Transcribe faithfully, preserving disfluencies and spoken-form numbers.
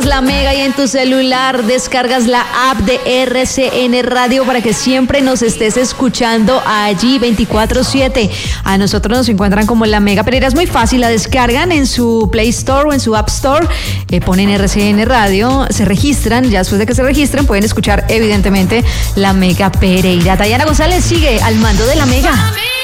La Mega y en tu celular descargas la app de R C N Radio para que siempre nos estés escuchando allí veinticuatro siete. A nosotros nos encuentran como La Mega Pereira. Es muy fácil, la descargan en su Play Store o en su App Store, eh, ponen R C N Radio, se registran, ya después de que se registren pueden escuchar evidentemente La Mega Pereira. Dayana González sigue al mando de La Mega.